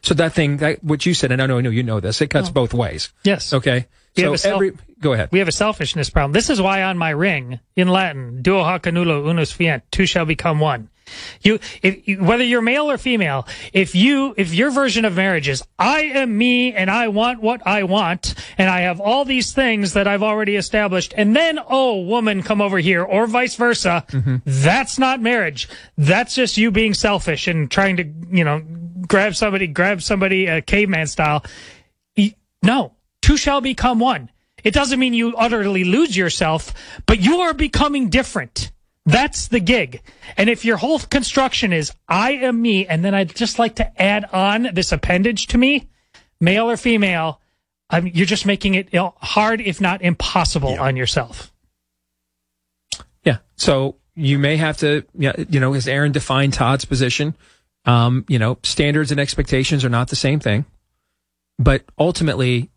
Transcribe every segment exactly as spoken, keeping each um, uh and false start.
So that thing, that what you said, and I know, I know you know this, it cuts Oh. both ways. Yes. Okay. We So have a self- every, go ahead. We have a selfishness problem. This is why on my ring, in Latin, duo hac annulo unus fiant, two shall become one. You, if, you- whether you're male or female, if you, if your version of marriage is, I am me and I want what I want, and I have all these things that I've already established, and then, oh, woman, come over here, or vice versa, Mm-hmm. that's not marriage. That's just you being selfish and trying to, you know, grab somebody, grab somebody, uh, caveman style. Y- No. Two shall become one. It doesn't mean you utterly lose yourself, but you are becoming different. That's the gig. And if your whole construction is, I am me, and then I'd just like to add on this appendage to me, male or female, I mean, you're just making it, you know, hard, if not impossible, Yeah. on yourself. Yeah. So you may have to, yeah, you know, as Aaron defined Todd's position, um, you know, standards and expectations are not the same thing. But ultimately,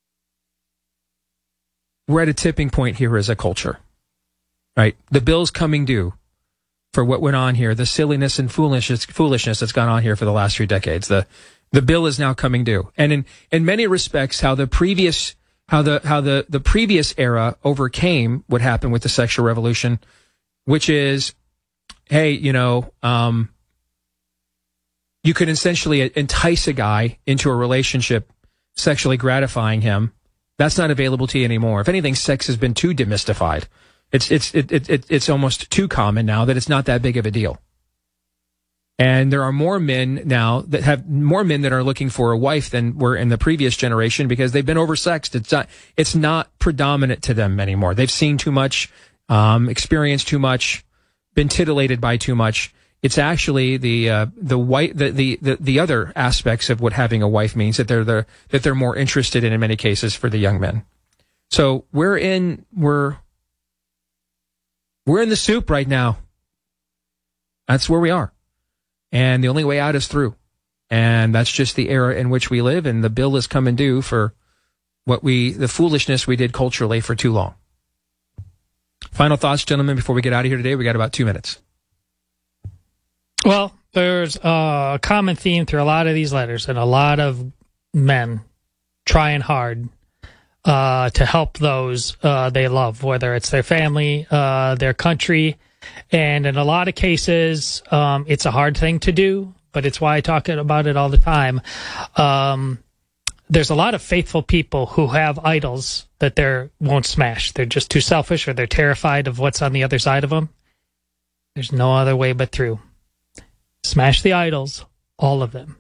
we're at a tipping point here as a culture, right? The bill's coming due for what went on here, the silliness and foolishness, foolishness that's gone on here for the last three decades. The the bill is now coming due, and in in many respects, how the previous how the how the the previous era overcame what happened with the sexual revolution, which is, hey, you know, um, you could essentially entice a guy into a relationship, sexually gratifying him. That's not available to you anymore. If anything, sex has been too demystified. It's it's it, it, it it's almost too common now that it's not that big of a deal. And there are more men now that have more men that are looking for a wife than were in the previous generation because they've been oversexed. It's not it's not predominant to them anymore. They've seen too much, um, experienced too much, been titillated by too much. It's actually the uh, the white the, the the the other aspects of what having a wife means that they're the, that they're more interested in in many cases for the young men. So we're in we're we're in the soup right now. That's where we are, and the only way out is through, and that's just the era in which we live. And the bill is coming due for what we the foolishness we did culturally for too long. Final thoughts, gentlemen, before we get out of here today. We got about two minutes. Well, there's a common theme through a lot of these letters, and a lot of men trying hard uh, to help those uh, they love, whether it's their family, uh, their country, and in a lot of cases, um, it's a hard thing to do, but it's why I talk about it all the time. Um, there's a lot of faithful people who have idols that they won't smash. They're just too selfish, or they're terrified of what's on the other side of them. There's no other way but through. Smash the idols, all of them.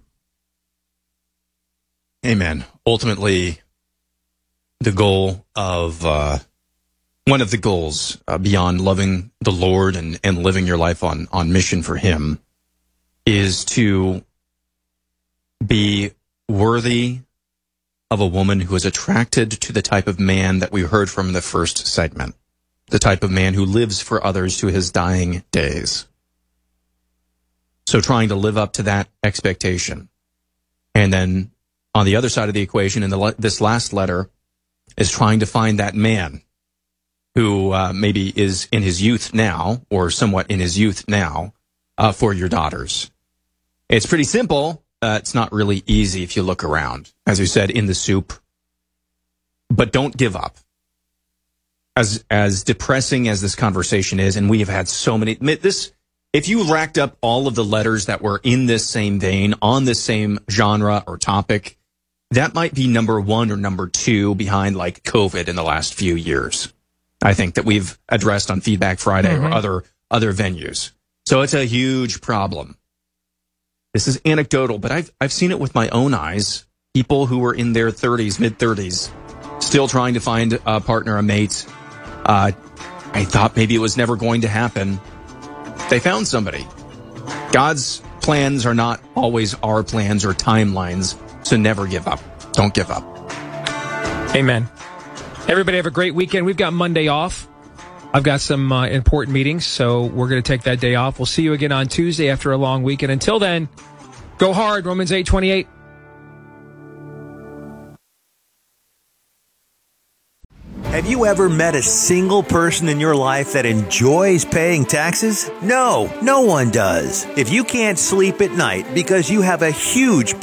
Amen. Ultimately, the goal of, uh, one of the goals uh, beyond loving the Lord and, and living your life on, on mission for Him is to be worthy of a woman who is attracted to the type of man that we heard from in the first segment, the type of man who lives for others to his dying days. So trying to live up to that expectation. And then on the other side of the equation, in the le- this last letter, is trying to find that man who uh, maybe is in his youth now, or somewhat in his youth now, uh, for your daughters. It's pretty simple. Uh, it's not really easy if you look around. As you said, in the soup. But don't give up. As as depressing as this conversation is, and we have had so many... this. If you racked up all of the letters that were in this same vein, on this same genre or topic, that might be number one or number two behind like COVID in the last few years. I think that we've addressed on Feedback Friday mm-hmm. or other other venues. So it's a huge problem. This is anecdotal, but I've I've seen it with my own eyes. People who were in their thirties, mid-thirties, still trying to find a partner, a mate. Uh, I thought maybe it was never going to happen. They found somebody. God's plans are not always our plans or timelines, so never give up. Don't give up. Amen. Everybody have a great weekend. We've got Monday off. I've got some uh, important meetings, so we're going to take that day off. We'll see you again on Tuesday after a long weekend. Until then, go hard, Romans eight twenty-eight. Have you ever met a single person in your life that enjoys paying taxes? No, no one does. If you can't sleep at night because you have a huge